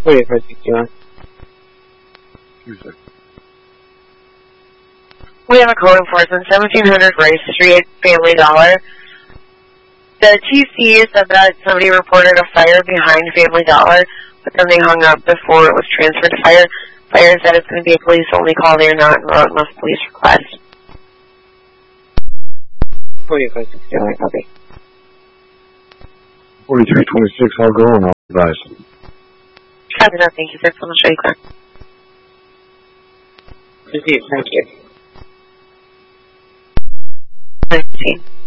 4461. Tuesday. We have a code enforcement, 1700 Rice Street, Family Dollar. The TC said that somebody reported a fire behind Family Dollar, but then they hung up before it was transferred to fire. Fire said it's going to be a police-only call. They are not enrolled unless police request. 4461, copy. 4326, I'll go and I'll advise. Copy that. Thank you, sir. I'll show you car. Received, thank you. 19.